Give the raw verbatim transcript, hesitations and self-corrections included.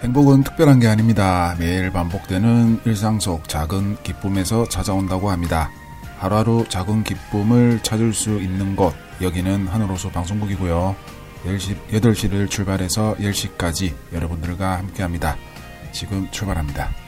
행복은 특별한 게 아닙니다. 매일 반복되는 일상 속 작은 기쁨에서 찾아온다고 합니다. 하루하루 작은 기쁨을 찾을 수 있는 곳, 여기는 하늘호수 방송국이고요. 여덟 시를 출발해서 열 시까지 여러분들과 함께합니다. 지금 출발합니다.